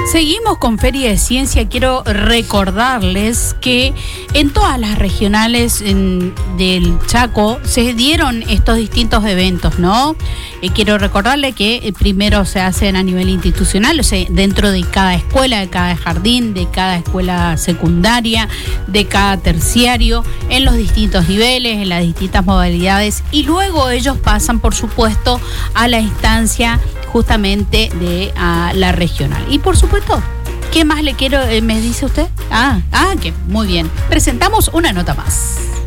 Seguimos con Feria de Ciencia. Quiero recordarles que en todas las regionales del Chaco se dieron estos distintos eventos, ¿no? Quiero recordarles que primero se hacen a nivel institucional, o sea, dentro de cada escuela, de cada jardín, de cada escuela secundaria, de cada terciario, en los distintos niveles, en las distintas modalidades, y luego ellos pasan, por supuesto, a la instancia justamente de la regional. Y por supuesto, ¿qué más le quiero? ¿Me dice usted? Que muy bien. Presentamos una nota más.